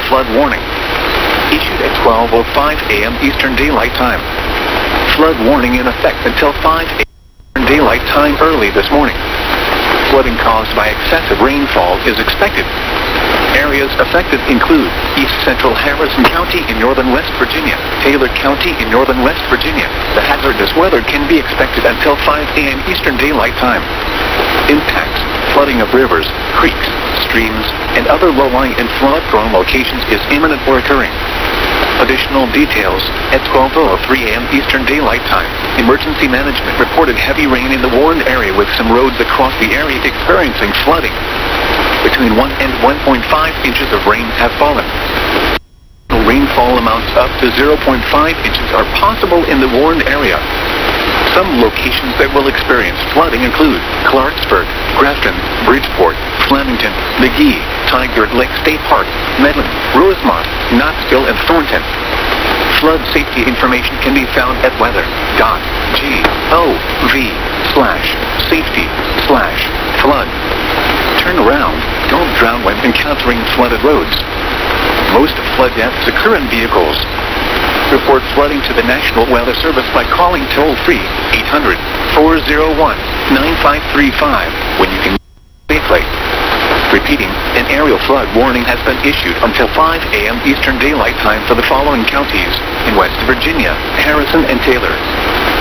flood warning. Issued at 12:05 a.m. Eastern Daylight Time. Flood warning in effect until 5 a.m. Eastern Daylight Time early this morning. Flooding caused by excessive rainfall is expected. Areas affected include East Central Harrison County in northern West Virginia, Taylor County in northern West Virginia. The hazardous weather can be expected until 5 a.m. Eastern Daylight Time. Impacts: flooding of rivers, creeks, streams, and other low-lying and flood-prone locations is imminent or occurring. Additional details at 12:03 a.m. Eastern Daylight Time. Emergency management reported heavy rain in the warned area with some roads across the area experiencing flooding. Between 1 and 1.5 inches of rain have fallen. Rainfall amounts up to 0.5 inches are possible in the warned area. Some locations that will experience flooding include Clarksburg, Grafton, Bridgeport, Flemington, McGee, Tigard Lake State Park, Medlin, Rosemont, Knoxville, and Thornton. Flood safety information can be found at weather.gov/safety/flood. Turn around. Don't drown when encountering flooded roads. Most flood deaths occur in vehicles. Report flooding to the National Weather Service by calling toll-free 800-401-9535 when you can safely. Repeating, an aerial flood warning has been issued until 5 a.m. Eastern Daylight Time for the following counties in West Virginia, Harrison, and Taylor.